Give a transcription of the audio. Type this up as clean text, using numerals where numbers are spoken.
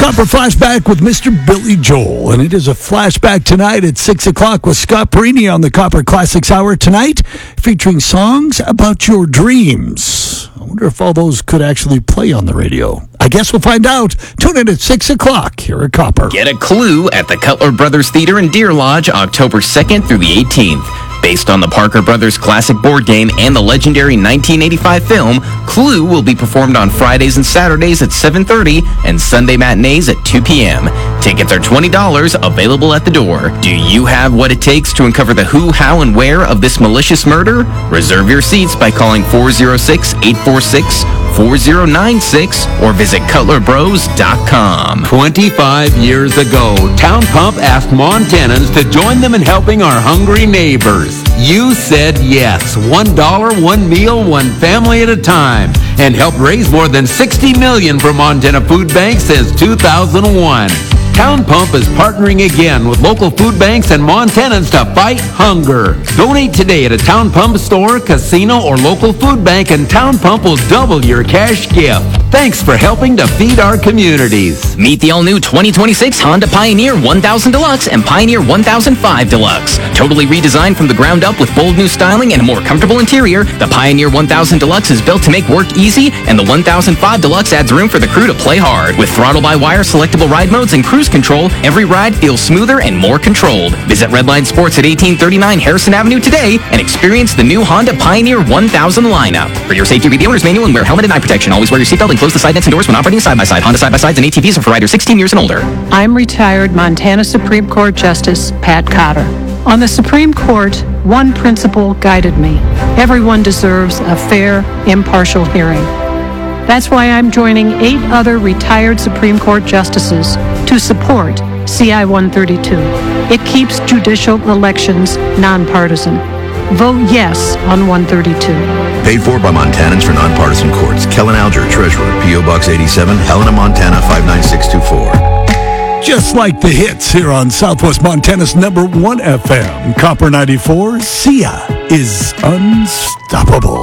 Copper Flashback with Mr. Billy Joel. And it is a flashback tonight at 6 o'clock with Scott Perini on the Copper Classics Hour tonight, featuring songs about your dreams. I wonder if all those could actually play on the radio. I guess we'll find out. Tune in at 6 o'clock here at Copper. Get a clue at the Cutler Brothers Theater in Deer Lodge, October 2nd through the 18th. Based on the Parker Brothers classic board game and the legendary 1985 film, Clue will be performed on Fridays and Saturdays at 7:30 and Sunday matinees at 2 p.m. Tickets are $20, available at the door. Do you have what it takes to uncover the who, how, and where of this malicious murder? Reserve your seats by calling 406-846-4096 or visit cutlerbros.com. 25 years ago, Town Pump asked Montanans to join them in helping our hungry neighbors. You said yes. $1, one meal, one family at a time, and helped raise more than $60 million for Montana Food Bank since 2001. Town Pump is partnering again with local food banks and Montanans to fight hunger. Donate today at a Town Pump store, casino, or local food bank, and Town Pump will double your cash gift. Thanks for helping to feed our communities. Meet the all-new 2026 Honda Pioneer 1000 Deluxe and Pioneer 1005 Deluxe. Totally redesigned from the ground up with bold new styling and a more comfortable interior, the Pioneer 1000 Deluxe is built to make work easy, and the 1005 Deluxe adds room for the crew to play hard. With throttle-by-wire selectable ride modes and cruise control, every ride feels smoother and more controlled. Visit Redline Sports at 1839 Harrison Avenue today and experience the new Honda Pioneer 1000 lineup. For your safety, read the owner's manual and wear helmet and eye protection. Always wear your seatbelt and close the side nets and doors when operating side-by-side. Honda side-by-sides and ATVs are for riders 16 years and older. I'm retired Montana Supreme Court Justice Pat Cotter. On the Supreme Court, one principle guided me. Everyone deserves a fair, impartial hearing. That's why I'm joining 8 other retired Supreme Court justices to support CI 132. It keeps judicial elections nonpartisan. Vote yes on 132. Paid for by Montanans for Nonpartisan Courts. Kellen Alger, Treasurer, P.O. Box 87, Helena, Montana 59624. Just like the hits here on Southwest Montana's #1 FM, Copper 94, Sia is unstoppable.